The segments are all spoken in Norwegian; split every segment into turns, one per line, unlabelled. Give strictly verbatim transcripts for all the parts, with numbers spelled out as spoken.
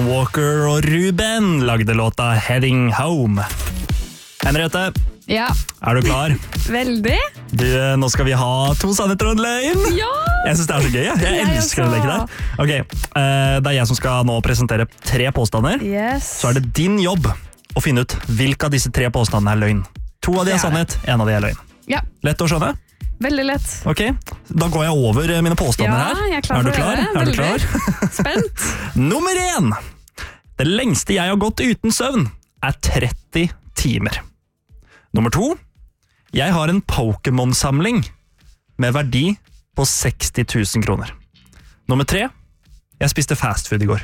Alan Walker og Ruben lagde låta Heading Home. Henriette,
Ja,
er du klar?
veldig.
Du, nå skal vi ha to sannheter og en løgn.
Ja!
Jeg synes det er så gøy. Jeg, jeg
Jeg
elsker å
også.
leke der. Ok, eh, det er jeg som skal nå presentere tre påstander.
Yes.
Så er det din jobb å finne ut hvilke av disse tre påstandene er løgn. To av de er
Det er
sannhet, en av de er løgn.
Ja,
Lett å skjønne?
veldig lett.
Ok, da går jeg over mine påstander
Ja,
her.
jeg er klar
er du
for å
klar?
gjøre det.
Er du
Veldig.
klar?
Spent.
Nummer én. Det lengste jeg har gått uten søvn er tretti timer. Nummer to. Jeg har en Pokémon-samling med verdi på seksti tusen kroner. Nummer tre. Jeg spiste fast food i går.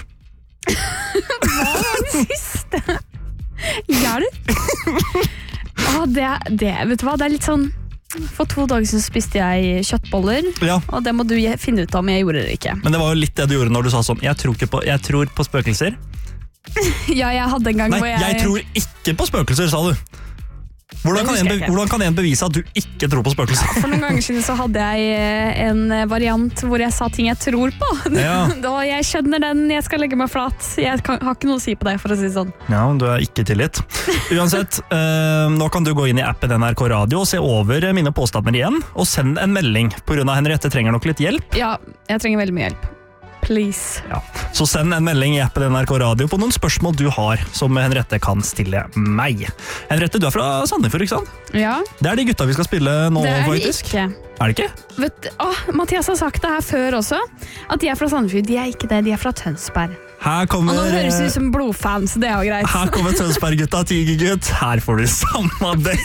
Siste. Hjelp. Åh, det, det, vet du hva, det er litt sånn... For to dager siden spiste jeg kjøttboller,
Ja,
og det må du je- finne ut om jeg gjorde det ikke.
men det var jo litt det du gjorde når du sa sånn, jeg tror, ikke på, jeg tror på spøkelser.
Ja, jeg hadde en gang
Nei,
hvor jeg...
jeg tror ikke på spøkelser, sa du. Hvordan kan,
Det
en,
husker jeg
be-
ikke.
hvordan kan en bevise at du ikke tror på spøkelser?
For noen ganger siden så hadde jeg eh, en variant hvor jeg sa ting jeg tror på.
Ja.
Da jeg skjønner den, jeg skal legge meg flat. Jeg kan, har ikke noe å si på det, for å si det sånn.
Ja, du er ikke tilgitt. Uansett, eh, nå kan du gå inn i appen N R K Radio og se over mine påstander igjen, og send en melding. På grunn av Henriette trenger nok litt hjelp.
Ja, jeg trenger veldig mye hjelp. Please.
Ja. Så send en melding i appen N R K Radio på noen spørsmål du har, som Henriette kan stille meg. Henriette, du er fra Sandefjord, ikke sant?
Ja,
Det er de gutta vi skal spille nå,
det er det
faktisk.
ikke.
Er det ikke?
Vet, åh, Mathias har sagt det her før også, at de er fra Sandefjord. De er ikke det, de er fra Tønsberg.
Her
Og
kommer...
nå høres det ut som blodfans, det er jo greit.
Her kommer Tønsberg-gutta, Tigergutt. Her får du samarbeid.